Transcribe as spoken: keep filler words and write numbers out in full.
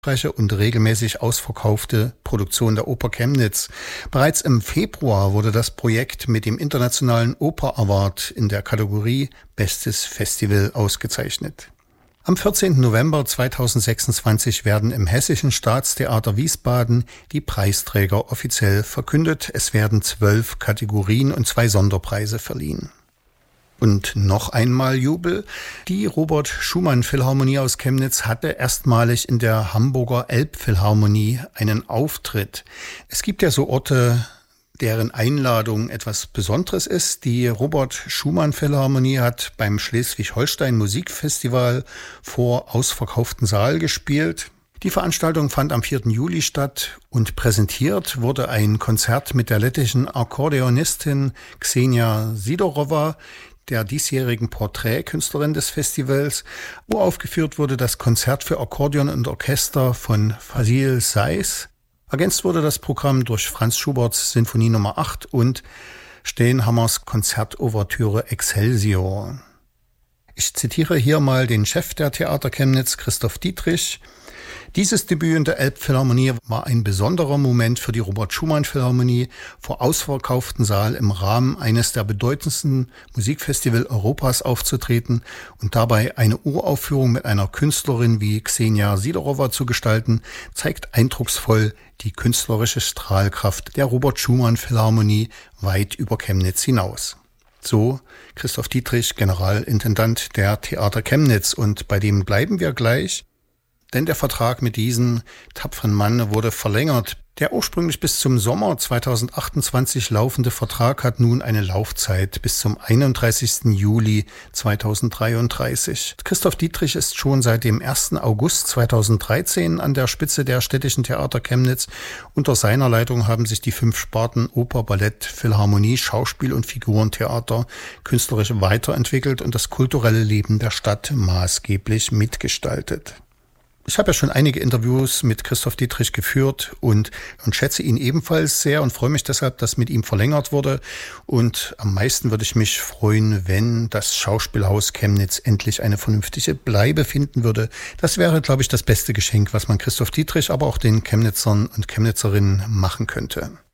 und regelmäßig ausverkaufte Produktion der Oper Chemnitz. Bereits im Februar wurde das Projekt mit dem Internationalen Oper Award in der Kategorie Bestes Festival ausgezeichnet. Am vierzehnten November zweitausendsechsundzwanzig werden im Hessischen Staatstheater Wiesbaden die Preisträger offiziell verkündet. Es werden zwölf Kategorien und zwei Sonderpreise verliehen. Und noch einmal Jubel. Die Robert-Schumann-Philharmonie aus Chemnitz hatte erstmalig in der Hamburger Elbphilharmonie einen Auftritt. Es gibt ja so Orte, deren Einladung etwas Besonderes ist. Die Robert-Schumann-Philharmonie hat beim Schleswig-Holstein Musikfestival vor ausverkauftem Saal gespielt. Die Veranstaltung fand am vierten Juli statt und präsentiert wurde ein Konzert mit der lettischen Akkordeonistin Ksenia Sidorova, der diesjährigen Porträtkünstlerin des Festivals, wo aufgeführt wurde das Konzert für Akkordeon und Orchester von Vasil Sais. Ergänzt wurde das Programm durch Franz Schuberts Sinfonie Nummer acht und Steenhammers Konzertouvertüre Excelsior. Ich zitiere hier mal den Chef der Theater Chemnitz, Christoph Dietrich. Dieses Debüt in der Elbphilharmonie war ein besonderer Moment für die Robert-Schumann-Philharmonie, vor ausverkauftem Saal im Rahmen eines der bedeutendsten Musikfestival Europas aufzutreten und dabei eine Uraufführung mit einer Künstlerin wie Ksenia Sidorova zu gestalten, zeigt eindrucksvoll die künstlerische Strahlkraft der Robert-Schumann-Philharmonie weit über Chemnitz hinaus. So Christoph Dietrich, Generalintendant der Theater Chemnitz. Und bei dem bleiben wir gleich. Denn der Vertrag mit diesem tapferen Mann wurde verlängert. Der ursprünglich bis zum Sommer zweitausendachtundzwanzig laufende Vertrag hat nun eine Laufzeit bis zum einunddreißigsten Juli zweitausenddreiunddreißig. Christoph Dietrich ist schon seit dem ersten August zweitausenddreizehn an der Spitze der Städtischen Theater Chemnitz. Unter seiner Leitung haben sich die fünf Sparten Oper, Ballett, Philharmonie, Schauspiel und Figurentheater künstlerisch weiterentwickelt und das kulturelle Leben der Stadt maßgeblich mitgestaltet. Ich habe ja schon einige Interviews mit Christoph Dietrich geführt und, und schätze ihn ebenfalls sehr und freue mich deshalb, dass mit ihm verlängert wurde. Und am meisten würde ich mich freuen, wenn das Schauspielhaus Chemnitz endlich eine vernünftige Bleibe finden würde. Das wäre, glaube ich, das beste Geschenk, was man Christoph Dietrich, aber auch den Chemnitzern und Chemnitzerinnen machen könnte.